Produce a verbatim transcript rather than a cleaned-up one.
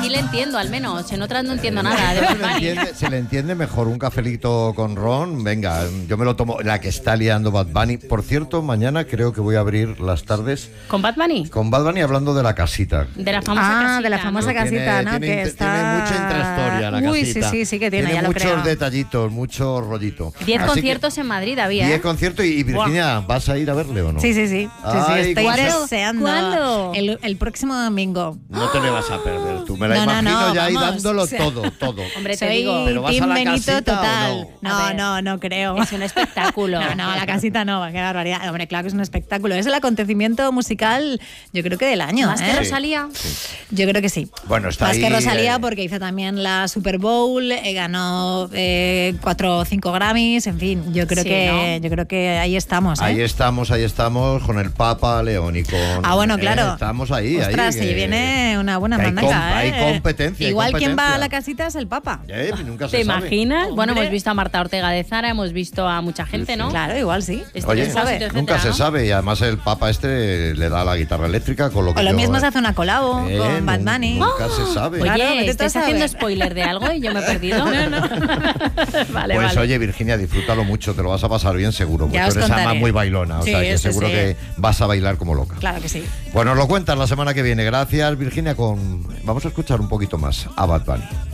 aquí le entiendo, al menos. En otras no entiendo nada de Bad Se le, Bunny. entiende, se le entiende mejor un cafelito con ron. Venga, yo me lo tomo. La que está liando Bad Bunny. Por cierto, mañana creo que voy a abrir las tardes ¿Con Bad Bunny? con Bad Bunny hablando de la casita. De la famosa Ah, casita. de la famosa ¿no? casita, Tiene- ¿no? tiene que inter- está... tiene mucha intrahistoria la Uy, casita. sí, sí, sí que tiene, ya lo muchos creo. detallitos, mucho rollito. Diez Así que- conciertos en Madrid había, Diez ¿eh? conciertos y, y Virginia, ¿vas a ir a verle o no? Sí, sí, sí. sí, sí, Ay, estoy ¿cuándo? deseando. ¿Cuándo? El, el próximo domingo. No te le vas a perder tú. Me la No, no, imagino no, ya ahí vamos, dándolo o sea, todo, todo. Hombre, te Soy digo. ¿Pero vas a Team la Benito casita o total. no? No, A ver. no, no creo. Es un espectáculo. No, no, la casita no, qué barbaridad. Hombre, claro que es un espectáculo. Es el acontecimiento musical, yo creo que del año. ¿Más ¿eh? que Rosalía? Yo creo que sí. Bueno, está Más ahí, que Rosalía, eh, porque hizo también la Super Bowl, eh, ganó eh, cuatro o cinco Grammys, en fin, yo creo Sí, que ¿no? yo creo que ahí estamos. ¿eh? Ahí estamos, ahí estamos con el Papa León y con... Ah, bueno, eh, claro. estamos ahí, Ostras, ahí. si que- viene una buena que hay mandaca, com- hay ¿eh? competencia, hay Igual quien va competencia. a la casita es el Papa. Eh, nunca se ¿Te sabe. imaginas? Bueno, Hombre. hemos visto a Marta Ortega de Zara, hemos visto a mucha gente, ¿no? Claro, igual sí. Este Oye, Despósito, etcétera, nunca se ¿no? sabe y además el Papa este le da la guitarra eléctrica con lo que O lo yo, mismo eh, se hace una colabo eh, con Bad nun- Bunny. Nunca se sabe. Claro, Oye, vete tú a ¿estáis saber. haciendo spoiler de algo y yo me he perdido? No, no. Vale, Pues vale. oye, Virginia, disfrútalo mucho, te lo vas a pasar bien seguro, porque Ya tú os eres contaré. ama muy bailona, o Sí, sea que sí, seguro sí. que vas a bailar como loca. Claro que sí. Bueno, nos lo cuentas la semana que viene. Gracias, Virginia, con... Vamos a escuchar un poquito más a Bad Bunny.